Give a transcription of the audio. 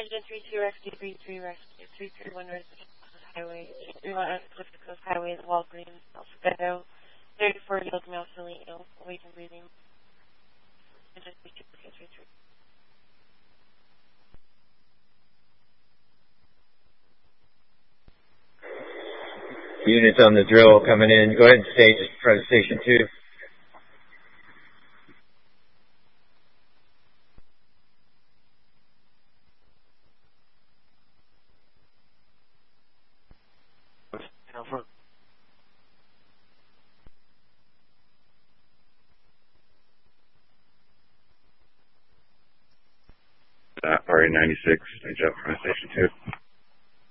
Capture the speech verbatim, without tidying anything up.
Engine three two Rex two three three Rex three three one North Highway, three one Pacific Coast Highway, Walgreens, El Segundo, thirty-four Yield Mousily, awake and breathing. Engine three two three three. Units on the drill coming in. Go ahead and stay just in front of station two. Uh, R A ninety-six, stage up from station two.